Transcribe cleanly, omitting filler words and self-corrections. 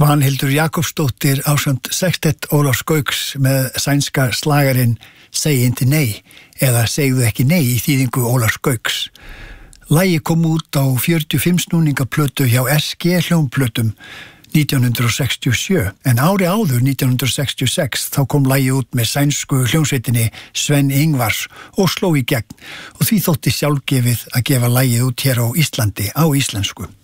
Svanhildur Jakobsdóttir ásamt sextett Ólafs Gauks með sænska slagarinn Segi inte nei eða Segðu ekki nei í þýðingu Ólafs Gauks. Lagið kom út á 45 snúningaplötu hjá SG hljómplötum 1967 en ári áður 1966 þá kom lagið út með sænsku hljómsveitinni Sven Ingvars og sló í gegn og því þótti sjálfgefið að gefa lagið út hér á Íslandi á íslensku.